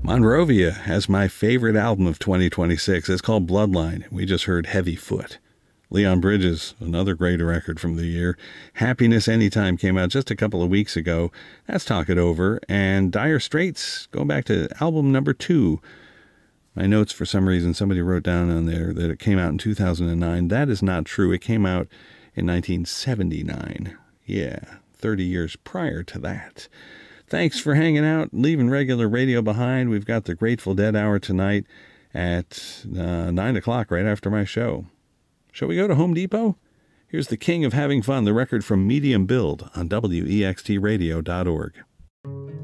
Monrovia has my favorite album of 2026. It's called Bloodline. We just heard Heavy Foot. Leon Bridges, another great record from the year. Happiness Anytime came out just a couple of weeks ago. That's Talk It Over. And Dire Straits, going back to album number 2. My notes, for some reason, somebody wrote down on there that it came out in 2009. That is not true. It came out in 1979. Yeah, 30 years prior to that. Thanks for hanging out, leaving regular radio behind. We've got the Grateful Dead Hour tonight at 9 o'clock, right after my show. Shall we go to Home Depot? Here's The King of Having Fun, the record from Medium Build on WEXTradio.org.